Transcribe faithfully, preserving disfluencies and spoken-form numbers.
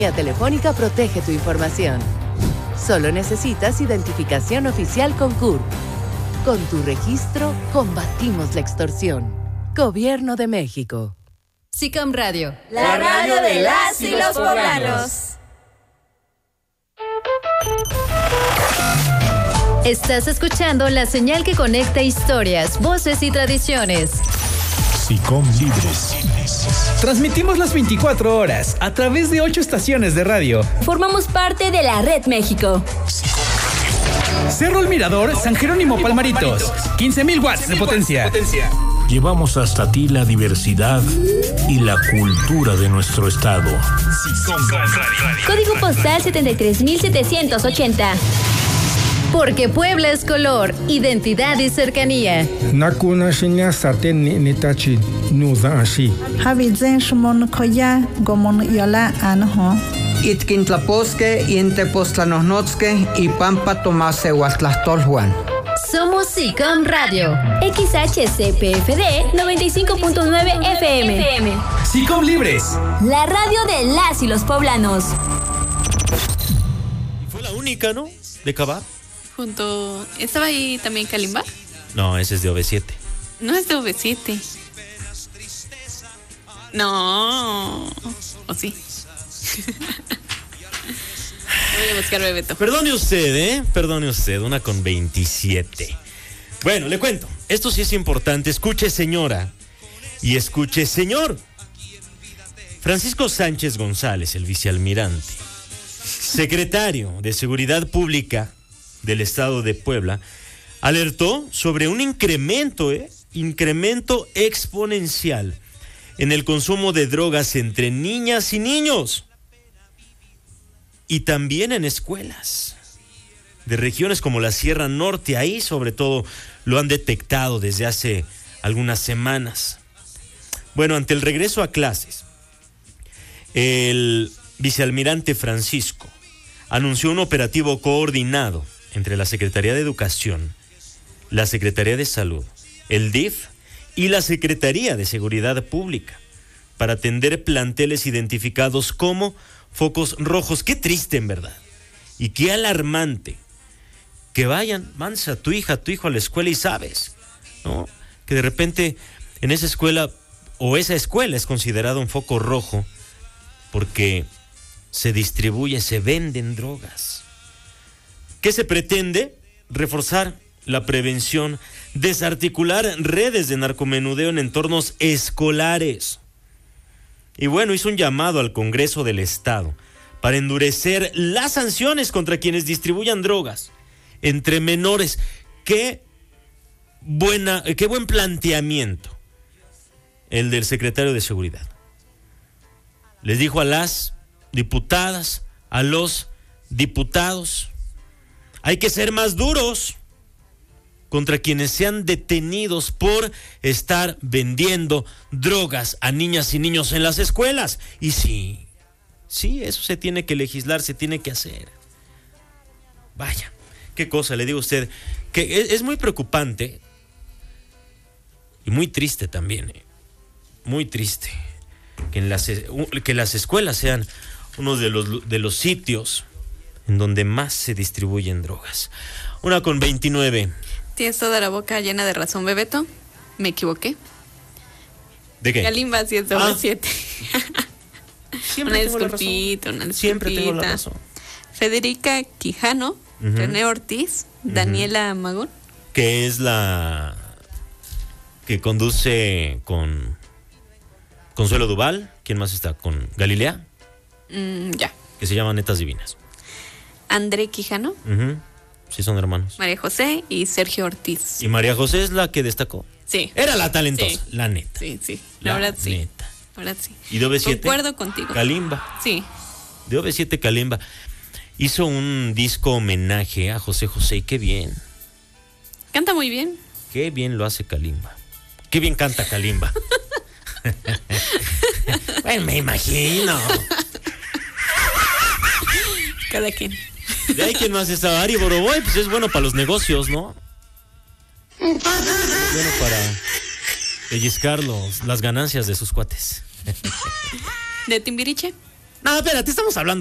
La Telefónica protege tu información. Solo necesitas identificación oficial con C U R. Con tu registro, combatimos la extorsión. Gobierno de México. SICOM Radio. La radio de las y los poblanos. Estás escuchando la señal que conecta historias, voces y tradiciones. SICOM Libres. Transmitimos las veinticuatro horas a través de ocho estaciones de radio. Formamos parte de la Red México. Cerro El Mirador, San Jerónimo Palmaritos. quince mil watts de potencia. Llevamos hasta ti la diversidad y la cultura de nuestro estado. Código postal setenta y tres mil setecientos ochenta. Porque Puebla es color, identidad y cercanía. Nakuna shinya saten ni nitachi nuza ashi. Habizen shmon koya gomon yola anho. Itkintlaposque, Intepostlanosnotzque y Pampa Tomase Huatlastolhuan. Somos SICOM Radio. X H C P F D noventa y cinco punto nueve F M. SICOM Libres. La radio de las y los poblanos. Y fue la única, ¿no? De Cabá. Junto... ¿Estaba ahí también Kalimba? No, ese es de O V siete. No es de O V siete. No. ¿O sí? Voy a buscar Bebeto. Perdone usted, ¿eh? Perdone usted, una con veintisiete. Bueno, le cuento. Esto sí es importante. Escuche, señora. Y escuche, señor. Francisco Sánchez González, el vicealmirante, secretario de Seguridad Pública del Estado de Puebla, alertó sobre un incremento, ¿eh? Incremento exponencial en el consumo de drogas entre niñas y niños. Y también en escuelas de regiones como la Sierra Norte. Ahí sobre todo lo han detectado desde hace algunas semanas. Bueno, ante el regreso a clases, el vicealmirante Francisco anunció un operativo coordinado entre la Secretaría de Educación, la Secretaría de Salud, el D I F y la Secretaría de Seguridad Pública para atender planteles identificados como focos rojos. Qué triste, en verdad, y qué alarmante que vayan, mansa, tu hija, tu hijo a la escuela y sabes, ¿no? Que de repente en esa escuela o esa escuela es considerada un foco rojo porque se distribuye, se venden drogas. ¿Qué se pretende? Reforzar la prevención, desarticular redes de narcomenudeo en entornos escolares. Y bueno, hizo un llamado al Congreso del Estado para endurecer las sanciones contra quienes distribuyan drogas entre menores. Qué buena, qué buen planteamiento el del secretario de Seguridad. Les dijo a las diputadas, a los diputados, hay que ser más duros contra quienes sean detenidos por estar vendiendo drogas a niñas y niños en las escuelas. Y sí, sí, eso se tiene que legislar, se tiene que hacer. Vaya, qué cosa, le digo a usted, que es, es muy preocupante y muy triste también, eh, muy triste que, en las, que las escuelas sean uno de los, de los sitios en donde más se distribuyen drogas. Una con veintinueve. Tienes toda la boca llena de razón, Bebeto. Me equivoqué. ¿De qué? Kalimba sí es de O V siete. Siempre una tengo la disculpita, una disculpita. Siempre tengo la razón. Federica Quijano, uh-huh. René Ortiz, uh-huh. Daniela Magón. Que es la que conduce con Consuelo Duval. ¿Quién más está? Con Galilea. Mm, ya. Que se llama Netas Divinas. André Quijano. Uh-huh. Sí, son hermanos. María José y Sergio Ortiz. Y María José es la que destacó. Sí. Era la talentosa, sí. La neta. Sí, sí. La, la verdad sí. Neta. La verdad sí. ¿Y de O V siete? Concuerdo contigo. Kalimba. Sí. De O V siete Kalimba. Hizo un disco homenaje a José José y qué bien. Canta muy bien. Qué bien lo hace Kalimba. Qué bien canta Kalimba. Bueno, me imagino. Cada quien. De ahí quien más estaba, Ari Boroboy, pues es bueno para los negocios, ¿no? Bueno para pellizcar los, las ganancias de sus cuates. ¿De Timbiriche? No, espérate, estamos hablando